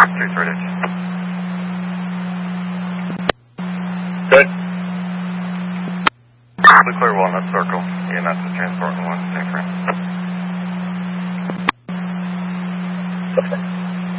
Street Ridge. Good. Clear Walnut Circle. EMS is transporting one. Thanks, friend. Okay.